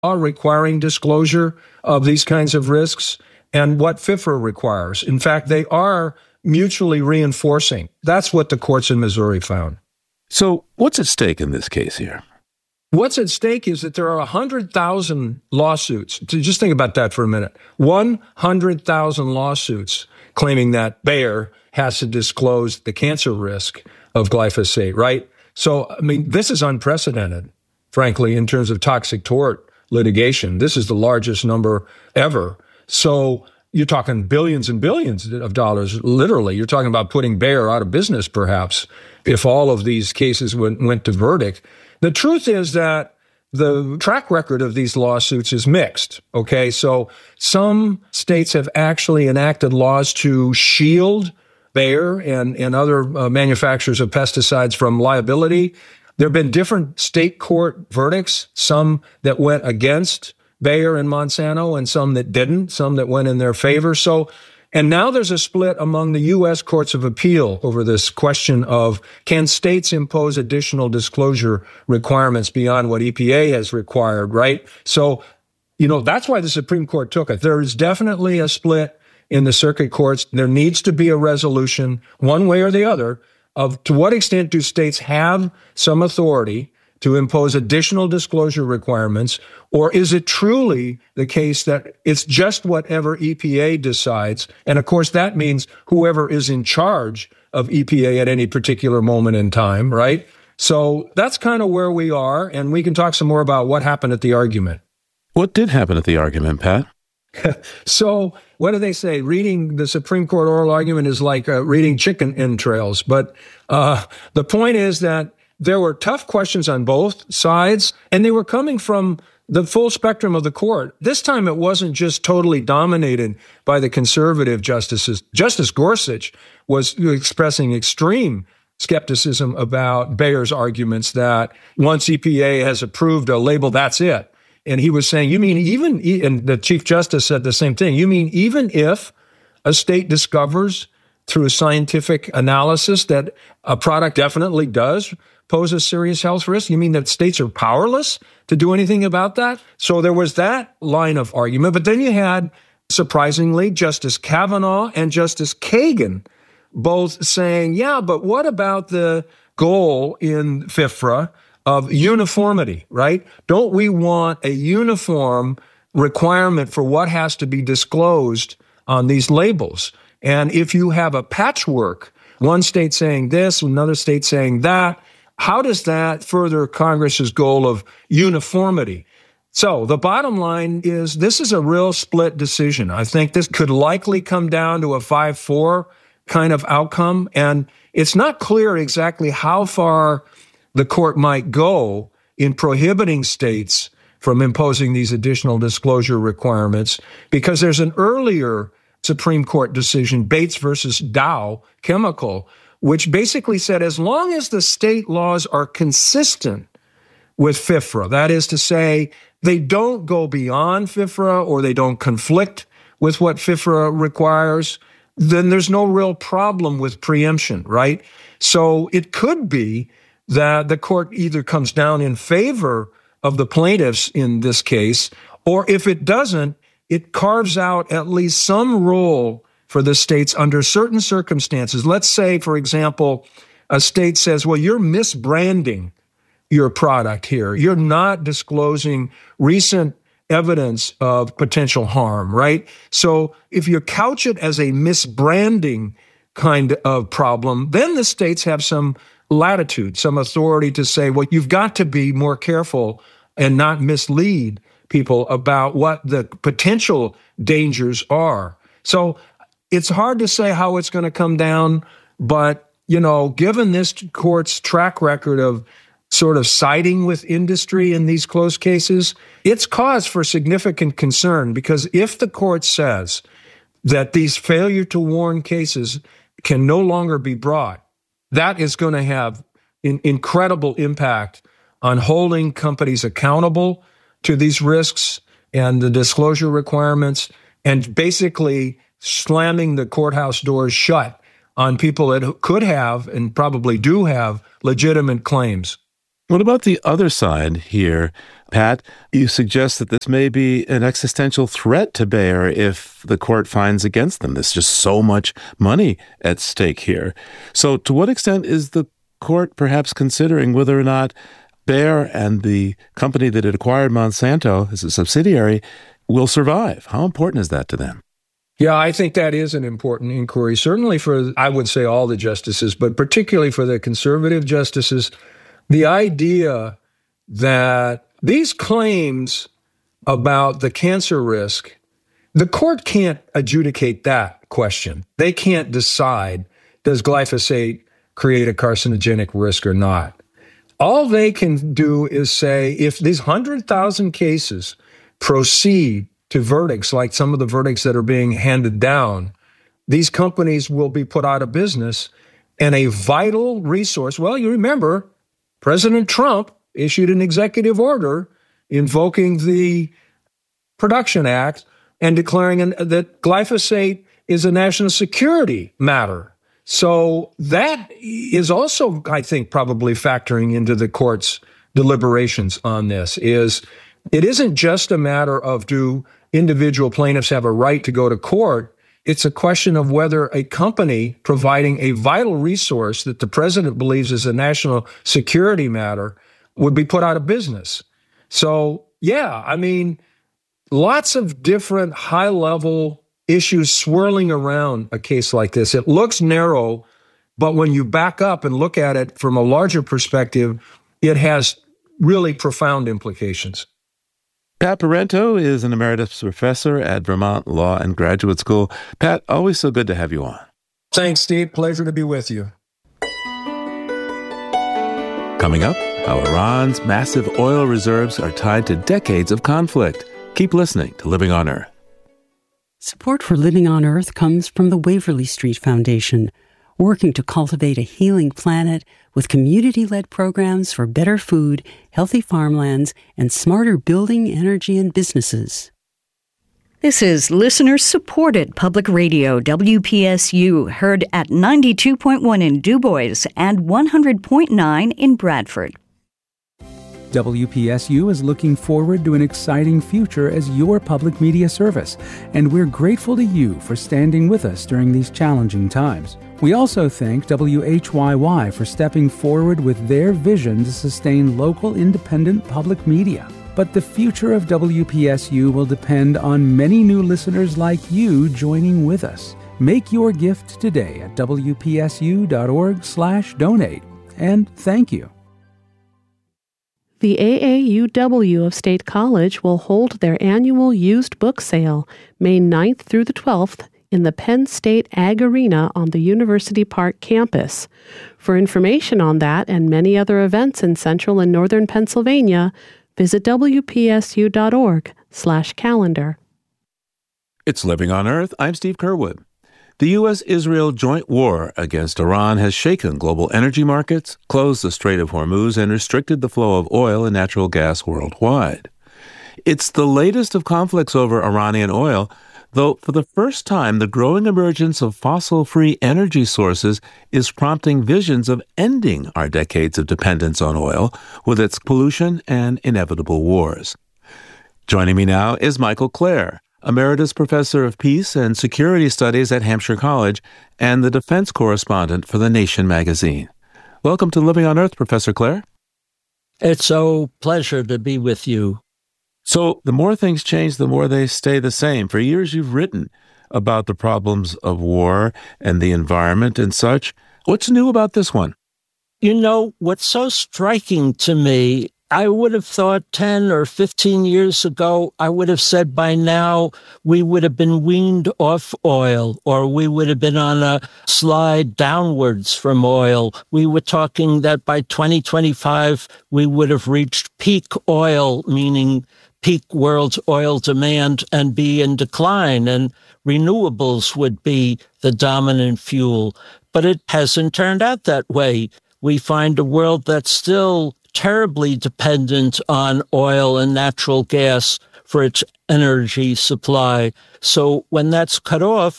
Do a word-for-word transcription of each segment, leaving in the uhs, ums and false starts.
law requiring disclosure of these kinds of risks and what FIFRA requires. In fact, they are mutually reinforcing. That's what the courts in Missouri found. So what's at stake in this case here? What's at stake is that there are one hundred thousand lawsuits. Just think about that for a minute. one hundred thousand lawsuits claiming that Bayer has to disclose the cancer risk of glyphosate, right? So, I mean, this is unprecedented, frankly, in terms of toxic tort litigation. This is the largest number ever. So you're talking billions and billions of dollars, literally. You're talking about putting Bayer out of business, perhaps, if all of these cases went, went to verdict. The truth is that the track record of these lawsuits is mixed, okay? So some states have actually enacted laws to shield Bayer and, and other uh, manufacturers of pesticides from liability. There have been different state court verdicts, some that went against Bayer and Monsanto and some that didn't, some that went in their favor. So, and now there's a split among the U S courts of appeal over this question of, can states impose additional disclosure requirements beyond what E P A has required, right? So, you know, that's why the Supreme Court took it. There is definitely a split in the circuit courts. There needs to be a resolution, one way or the other, of to what extent do states have some authority to impose additional disclosure requirements, or is it truly the case that it's just whatever E P A decides? And of course, that means whoever is in charge of E P A at any particular moment in time, right? So that's kind of where we are, and we can talk some more about what happened at the argument. What did happen at the argument, Pat? So what do they say? Reading the Supreme Court oral argument is like uh, reading chicken entrails. But uh, the point is that there were tough questions on both sides, and they were coming from the full spectrum of the court. This time it wasn't just totally dominated by the conservative justices. Justice Gorsuch was expressing extreme skepticism about Bayer's arguments that once E P A has approved a label, that's it. And he was saying, you mean even, and the Chief Justice said the same thing, you mean even if a state discovers through a scientific analysis that a product definitely does pose a serious health risk, you mean that states are powerless to do anything about that? So there was that line of argument. But then you had, surprisingly, Justice Kavanaugh and Justice Kagan both saying, yeah, but what about the goal in FIFRA of uniformity, right? Don't we want a uniform requirement for what has to be disclosed on these labels? And if you have a patchwork, one state saying this, another state saying that, how does that further Congress's goal of uniformity? So the bottom line is this is a real split decision. I think this could likely come down to a five four kind of outcome. And it's not clear exactly how far the court might go in prohibiting states from imposing these additional disclosure requirements, because there's an earlier Supreme Court decision, Bates versus Dow Chemical, which basically said as long as the state laws are consistent with FIFRA, that is to say, they don't go beyond FIFRA or they don't conflict with what FIFRA requires, then there's no real problem with preemption, right? So it could be that the court either comes down in favor of the plaintiffs in this case, or if it doesn't, it carves out at least some role for the states under certain circumstances. Let's say, for example, a state says, well, you're misbranding your product here. You're not disclosing recent evidence of potential harm, right? So if you couch it as a misbranding kind of problem, then the states have some latitude, some authority to say, well, you've got to be more careful and not mislead people about what the potential dangers are. So it's hard to say how it's going to come down, but, you know, given this court's track record of sort of siding with industry in these close cases, it's cause for significant concern, because if the court says that these failure to warn cases can no longer be brought, that is going to have an incredible impact on holding companies accountable to these risks and the disclosure requirements, and basically slamming the courthouse doors shut on people that could have and probably do have legitimate claims. What about the other side here, Pat? You suggest that this may be an existential threat to Bayer if the court finds against them. There's just so much money at stake here. So to what extent is the court perhaps considering whether or not Bayer and the company that had acquired Monsanto as a subsidiary will survive? How important is that to them? Yeah, I think that is an important inquiry, certainly for, I would say, all the justices, but particularly for the conservative justices. The idea that these claims about the cancer risk, the court can't adjudicate that question. They can't decide, does glyphosate create a carcinogenic risk or not? All they can do is say, if these one hundred thousand cases proceed to verdicts, like some of the verdicts that are being handed down, these companies will be put out of business. And a vital resource, well, you remember, President Trump issued an executive order invoking the Production Act and declaring an, that glyphosate is a national security matter. So that is also, I think, probably factoring into the court's deliberations on this, is it isn't just a matter of do individual plaintiffs have a right to go to court. It's a question of whether a company providing a vital resource that the president believes is a national security matter would be put out of business. So, yeah, I mean, lots of different high-level issues swirling around a case like this. It looks narrow, but when you back up and look at it from a larger perspective, it has really profound implications. Pat Parenteau is an emeritus professor at Vermont Law and Graduate School. Pat, always so good to have you on. Thanks, Steve. Pleasure to be with you. Coming up, how Iran's massive oil reserves are tied to decades of conflict. Keep listening to Living on Earth. Support for Living on Earth comes from the Waverly Street Foundation, working to cultivate a healing planet with community-led programs for better food, healthy farmlands, and smarter building, energy, and businesses. This is listener-supported public radio, W P S U, heard at ninety-two point one in Du Bois and one hundred point nine in Bradford. W P S U is looking forward to an exciting future as your public media service, and we're grateful to you for standing with us during these challenging times. We also thank W H Y Y for stepping forward with their vision to sustain local independent public media. But the future of W P S U will depend on many new listeners like you joining with us. Make your gift today at W P S U dot org slash donate. And thank you. The A A U W of State College will hold their annual used book sale May ninth through the twelfth in the Penn State Ag Arena on the University Park campus. For information on that and many other events in central and northern Pennsylvania, visit W P S U dot org slash calendar. It's Living on Earth. I'm Steve Curwood. The U S Israel joint war against Iran has shaken global energy markets, closed the Strait of Hormuz, and restricted the flow of oil and natural gas worldwide. It's the latest of conflicts over Iranian oil, though for the first time, the growing emergence of fossil-free energy sources is prompting visions of ending our decades of dependence on oil with its pollution and inevitable wars. Joining me now is Michael Klare, Emeritus Professor of Peace and Security Studies at Hampshire College and the defense correspondent for The Nation magazine. Welcome to Living on Earth, Professor Klare. It's a pleasure to be with you. So the more things change, the more they stay the same. For years, you've written about the problems of war and the environment and such. What's new about this one? You know, what's so striking to me, I would have thought ten or fifteen years ago, I would have said by now we would have been weaned off oil, or we would have been on a slide downwards from oil. We were talking that by twenty twenty-five, we would have reached peak oil, meaning peak world oil demand, and be in decline, and renewables would be the dominant fuel. But it hasn't turned out that way. We find a world that's still terribly dependent on oil and natural gas for its energy supply. So when that's cut off,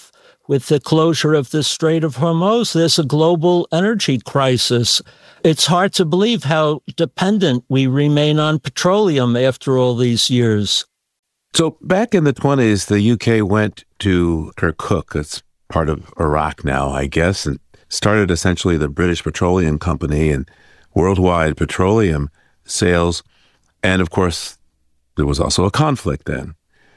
with the closure of the Strait of Hormuz, there's a global energy crisis. It's hard to believe how dependent we remain on petroleum after all these years. So back in the twenties, the U K went to Kirkuk, it's part of Iraq now, I guess, and started essentially the British Petroleum Company and worldwide petroleum sales. And of course, there was also a conflict then.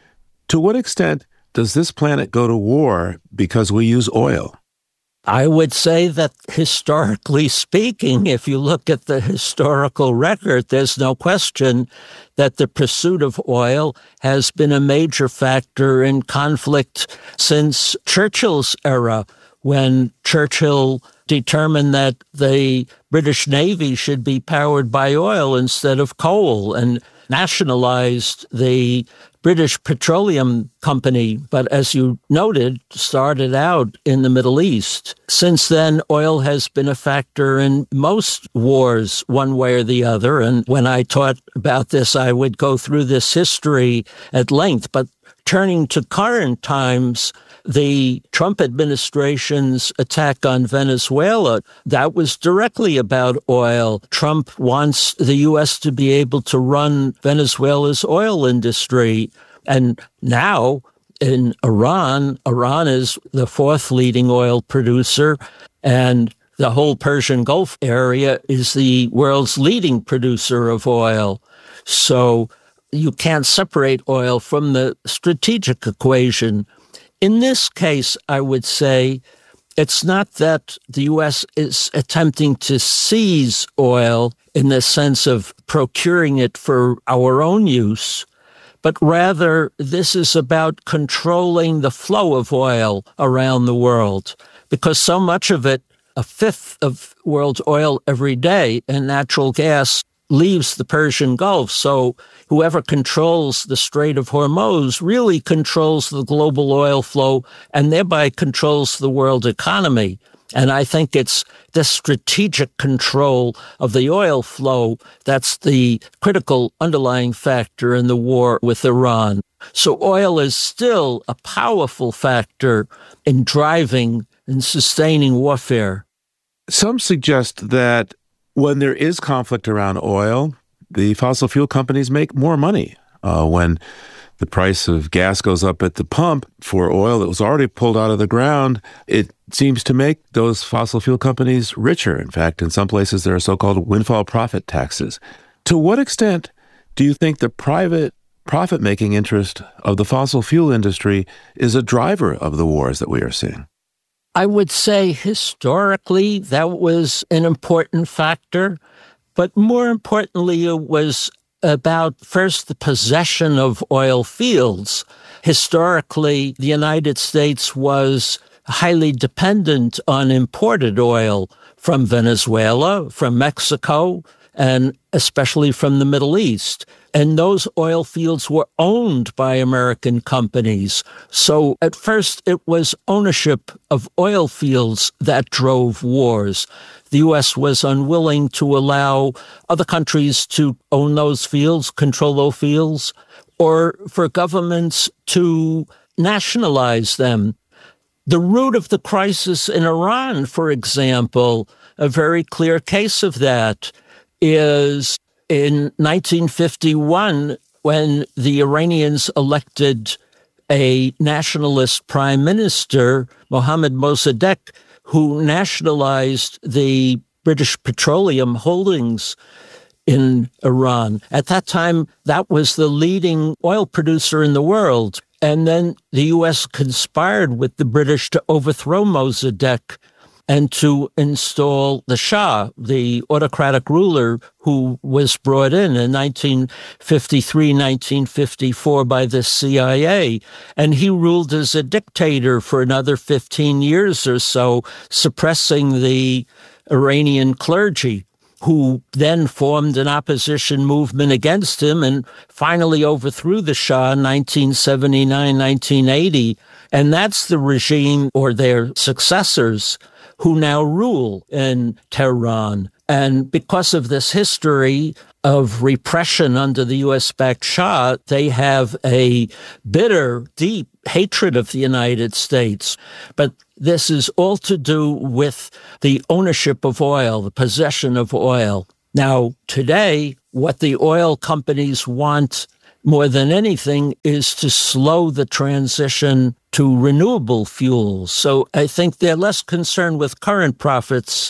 To what extent does this planet go to war because we use oil? I would say that historically speaking, if you look at the historical record, there's no question that the pursuit of oil has been a major factor in conflict since Churchill's era, when Churchill determined that the British Navy should be powered by oil instead of coal and nationalized the British Petroleum Company, but as you noted, started out in the Middle East. Since then, oil has been a factor in most wars, one way or the other. And when I taught about this, I would go through this history at length. But turning to current times, the Trump administration's attack on Venezuela, that was directly about oil. Trump wants the U S to be able to run Venezuela's oil industry. And now in Iran, Iran is the fourth leading oil producer, and the whole Persian Gulf area is the world's leading producer of oil. So you can't separate oil from the strategic equation. In this case, I would say it's not that the U S is attempting to seize oil in the sense of procuring it for our own use, but rather this is about controlling the flow of oil around the world, because so much of it, a fifth of world oil every day, and natural gas leaves the Persian Gulf. So whoever controls the Strait of Hormuz really controls the global oil flow and thereby controls the world economy. And I think it's this strategic control of the oil flow that's the critical underlying factor in the war with Iran. So oil is still a powerful factor in driving and sustaining warfare. Some suggest that when there is conflict around oil, the fossil fuel companies make more money. Uh, when the price of gas goes up at the pump for oil that was already pulled out of the ground, it seems to make those fossil fuel companies richer. In fact, in some places, there are so-called windfall profit taxes. To what extent do you think the private profit-making interest of the fossil fuel industry is a driver of the wars that we are seeing? I would say historically that was an important factor, but more importantly, it was about first the possession of oil fields. Historically, the United States was highly dependent on imported oil from Venezuela, from Mexico, and especially from the Middle East. And those oil fields were owned by American companies. So at first, it was ownership of oil fields that drove wars. The U S was unwilling to allow other countries to own those fields, control those fields, or for governments to nationalize them. The root of the crisis in Iran, for example, a very clear case of that is in nineteen fifty-one, when the Iranians elected a nationalist prime minister, Mohammad Mossadegh, who nationalized the British petroleum holdings in Iran. At that time, that was the leading oil producer in the world. And then the U S conspired with the British to overthrow Mossadegh and to install the Shah, the autocratic ruler who was brought in in nineteen fifty-three, nineteen fifty-four by the C I A. And he ruled as a dictator for another fifteen years or so, suppressing the Iranian clergy, who then formed an opposition movement against him and finally overthrew the Shah in nineteen seventy-nine, nineteen eighty. And that's the regime, or their successors, who now rule in Tehran. And because of this history, of repression under the U S-backed Shah, they have a bitter, deep hatred of the United States. But this is all to do with the ownership of oil, the possession of oil. Now, today, what the oil companies want more than anything is to slow the transition to renewable fuels. So I think they're less concerned with current profits,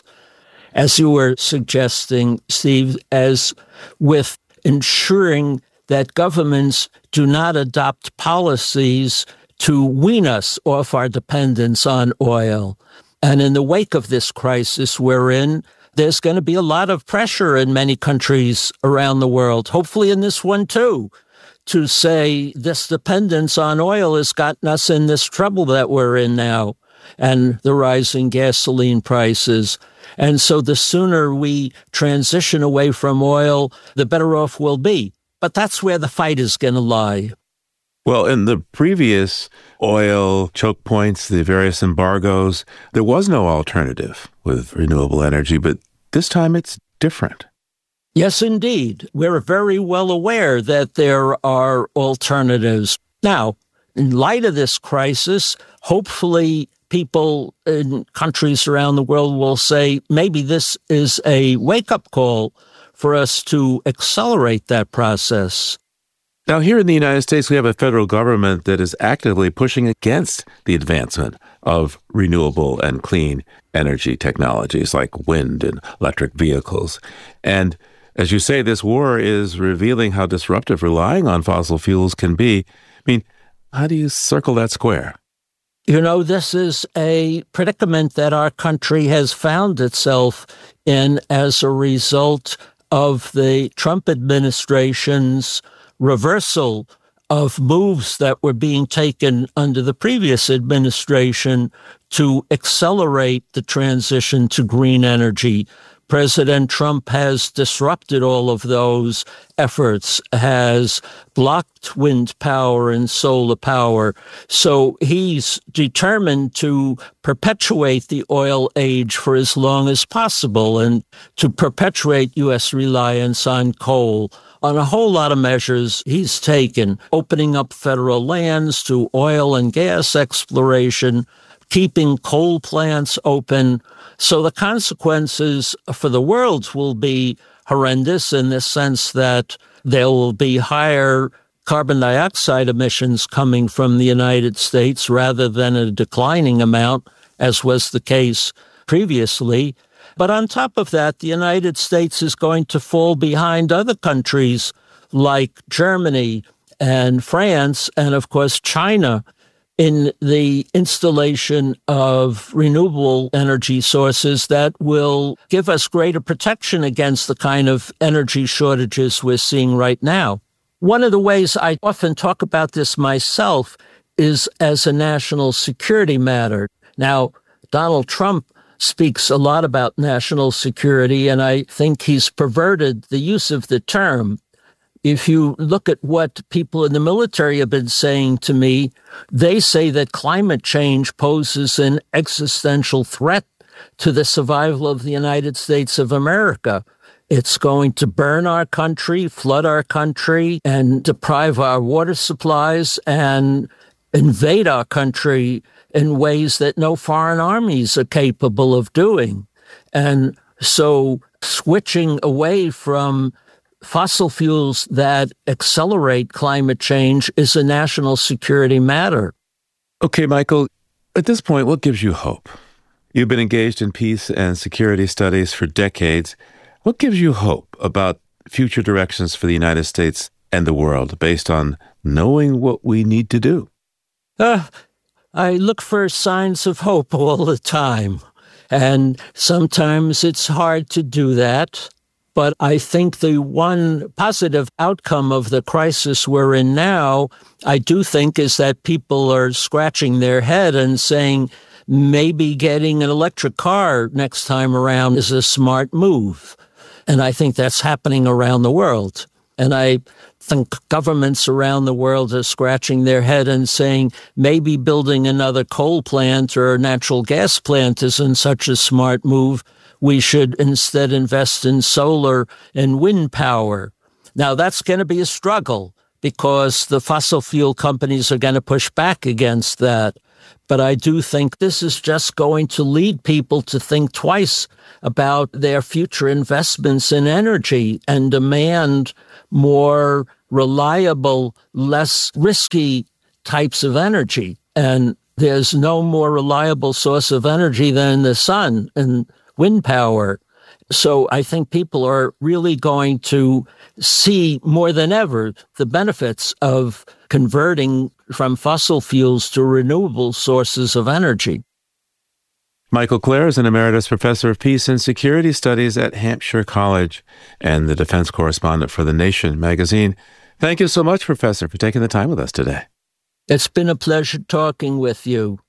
as you were suggesting, Steve, as with ensuring that governments do not adopt policies to wean us off our dependence on oil. And in the wake of this crisis we're in, there's going to be a lot of pressure in many countries around the world, hopefully in this one too, to say this dependence on oil has gotten us in this trouble that we're in now, and the rising gasoline prices. And so the sooner we transition away from oil, the better off we'll be. But that's where the fight is going to lie. Well, in the previous oil choke points, the various embargoes, there was no alternative with renewable energy, but this time it's different. Yes, indeed. We're very well aware that there are alternatives. Now, in light of this crisis, hopefully people in countries around the world will say, maybe this is a wake-up call for us to accelerate that process. Now, here in the United States, we have a federal government that is actively pushing against the advancement of renewable and clean energy technologies like wind and electric vehicles. And as you say, this war is revealing how disruptive relying on fossil fuels can be. I mean, how do you circle that square? You know, this is a predicament that our country has found itself in as a result of the Trump administration's reversal of moves that were being taken under the previous administration to accelerate the transition to green energy. President Trump has disrupted all of those efforts, has blocked wind power and solar power. So he's determined to perpetuate the oil age for as long as possible and to perpetuate U S reliance on coal. On a whole lot of measures he's taken, opening up federal lands to oil and gas exploration, keeping coal plants open. So the consequences for the world will be horrendous in the sense that there will be higher carbon dioxide emissions coming from the United States rather than a declining amount, as was the case previously. But on top of that, the United States is going to fall behind other countries like Germany and France and, of course, China in the installation of renewable energy sources that will give us greater protection against the kind of energy shortages we're seeing right now. One of the ways I often talk about this myself is as a national security matter. Now, Donald Trump speaks a lot about national security, and I think he's perverted the use of the term. If you look at what people in the military have been saying to me, they say that climate change poses an existential threat to the survival of the United States of America. It's going to burn our country, flood our country, and deprive our water supplies and invade our country in ways that no foreign armies are capable of doing. And so switching away from fossil fuels that accelerate climate change is a national security matter. Okay, Michael, at this point, what gives you hope? You've been engaged in peace and security studies for decades. What gives you hope about future directions for the United States and the world based on knowing what we need to do? Uh, I look for signs of hope all the time, and sometimes it's hard to do that. But I think the one positive outcome of the crisis we're in now, I do think, is that people are scratching their head and saying maybe getting an electric car next time around is a smart move. And I think that's happening around the world. And I think governments around the world are scratching their head and saying maybe building another coal plant or a natural gas plant isn't such a smart move, we should instead invest in solar and wind power. Now, that's going to be a struggle because the fossil fuel companies are going to push back against that. But I do think this is just going to lead people to think twice about their future investments in energy and demand more reliable, less risky types of energy. And there's no more reliable source of energy than the sun and wind power. So I think people are really going to see more than ever the benefits of converting from fossil fuels to renewable sources of energy. Michael Klare is an emeritus professor of peace and security studies at Hampshire College and the defense correspondent for The Nation magazine. Thank you so much, Professor, for taking the time with us today. It's been a pleasure talking with you.